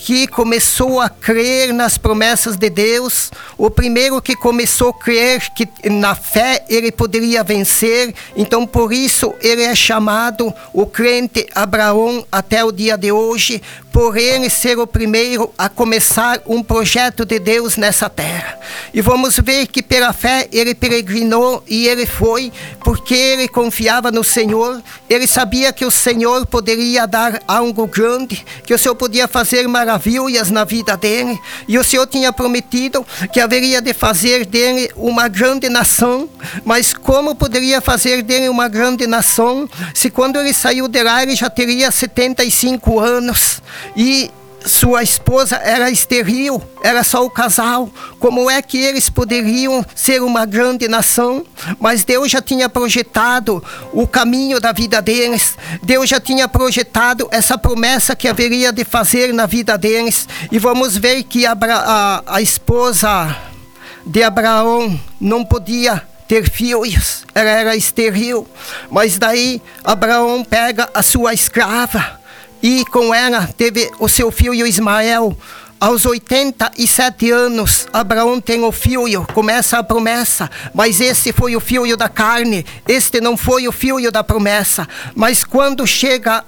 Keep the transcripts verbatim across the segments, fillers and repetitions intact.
que começou a crer nas promessas de Deus, o primeiro que começou a crer que na fé ele poderia vencer. Então por isso ele é chamado o crente Abraão até o dia de hoje, por ele ser o primeiro a começar um projeto de Deus nessa terra. E vamos ver que pela fé ele peregrinou e ele foi, porque ele confiava no Senhor. Ele sabia que o Senhor poderia dar algo grande, que o Senhor podia fazer maravilhas na vida dele, e o Senhor tinha prometido que haveria de fazer dele uma grande nação. Mas como poderia fazer dele uma grande nação, se quando ele saiu de lá ele já teria setenta e cinco anos, e sua esposa era estéril, era só o casal? Como é que eles poderiam ser uma grande nação? Mas Deus já tinha projetado o caminho da vida deles. Deus já tinha projetado essa promessa que haveria de fazer na vida deles. E vamos ver que a, a, a esposa de Abraão não podia ter filhos, ela era estéril. Mas daí Abraão pega a sua escrava e com ela teve o seu filho Ismael. Aos oitenta e sete anos, Abraão tem o filho, começa a promessa. Mas esse foi o filho da carne, este não foi o filho da promessa. Mas quando chega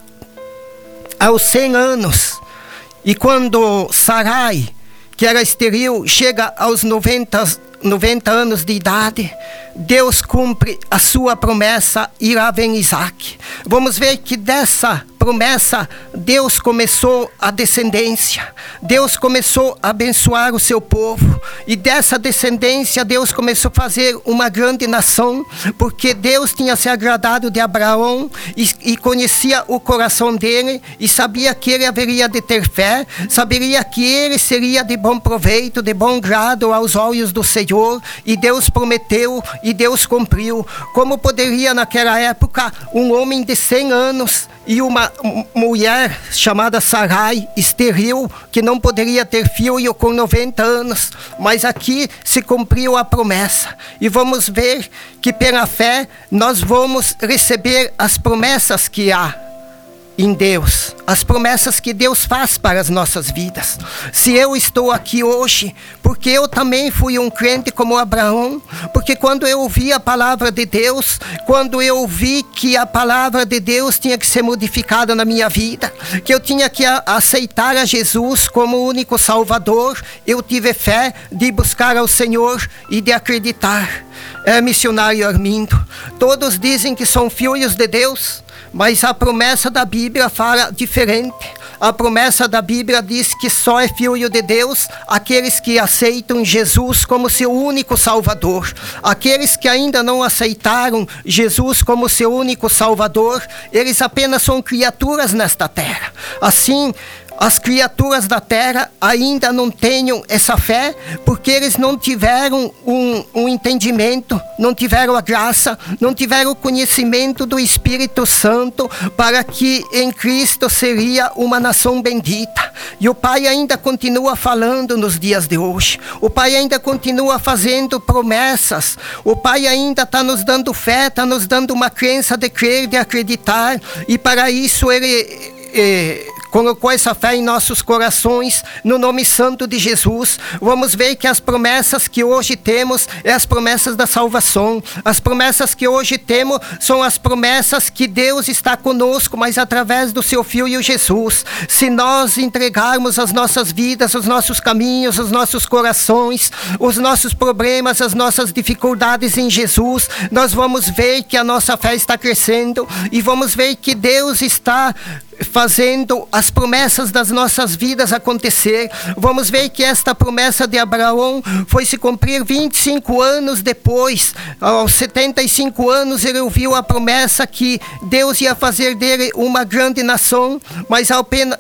aos cem anos, e quando Sarai, que era estéril, chega aos noventa, noventa anos de idade, Deus cumpre a sua promessa e lá vem Isaac. Vamos ver que dessa promessa Deus começou a descendência, Deus começou a abençoar o seu povo, e dessa descendência Deus começou a fazer uma grande nação, porque Deus tinha se agradado de Abraão e, e conhecia o coração dele, e sabia que ele haveria de ter fé, saberia que ele seria de bom proveito, de bom grado aos olhos do Senhor, e Deus prometeu e Deus cumpriu. Como poderia naquela época um homem de cem anos e uma mulher chamada Sarai, estéril, que não poderia ter filho, com noventa anos? Mas aqui se cumpriu a promessa, e vamos ver que pela fé nós vamos receber as promessas que há em Deus, as promessas que Deus faz para as nossas vidas. Se eu estou aqui hoje, porque eu também fui um crente como Abraão, porque quando eu ouvi a palavra de Deus, quando eu ouvi que a palavra de Deus tinha que ser modificada na minha vida, que eu tinha que a, aceitar a Jesus como o único Salvador, eu tive fé de buscar ao Senhor e de acreditar. É, missionário Armindo, todos dizem que são filhos de Deus, mas a promessa da Bíblia fala diferente. A promessa da Bíblia diz que só é filho de Deus aqueles que aceitam Jesus como seu único Salvador. Aqueles que ainda não aceitaram Jesus como seu único Salvador, eles apenas são criaturas nesta terra. Assim, as criaturas da terra ainda não tenham essa fé, porque eles não tiveram um, um entendimento, não tiveram a graça, não tiveram o conhecimento do Espírito Santo, para que em Cristo seria uma nação bendita. E o Pai ainda continua falando nos dias de hoje. O Pai ainda continua fazendo promessas. O Pai ainda está nos dando fé, está nos dando uma crença de crer, de acreditar. E para isso Ele Eh, colocou essa fé em nossos corações, no nome santo de Jesus. Vamos ver que as promessas que hoje temos é as promessas da salvação. As promessas que hoje temos são as promessas que Deus está conosco, mas através do seu Filho Jesus. Se nós entregarmos as nossas vidas, os nossos caminhos, os nossos corações, os nossos problemas, as nossas dificuldades em Jesus, nós vamos ver que a nossa fé está crescendo, e vamos ver que Deus está fazendo as promessas das nossas vidas acontecer. Vamos ver que esta promessa de Abraão foi se cumprir vinte e cinco anos depois. Aos setenta e cinco anos ele ouviu a promessa que Deus ia fazer dele uma grande nação, mas apenas,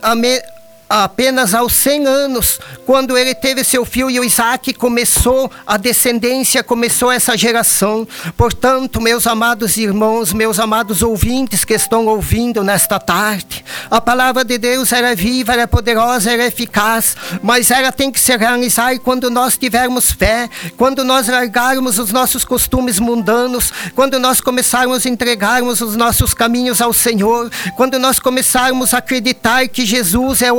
apenas aos cem anos, quando ele teve seu filho Isaac, começou a descendência, começou essa geração. Portanto, meus amados irmãos, meus amados ouvintes que estão ouvindo nesta tarde, a palavra de Deus ela é viva, ela é poderosa, ela é eficaz, mas ela tem que se realizar quando nós tivermos fé, quando nós largarmos os nossos costumes mundanos, quando nós começarmos a entregarmos os nossos caminhos ao Senhor, quando nós começarmos a acreditar que Jesus é o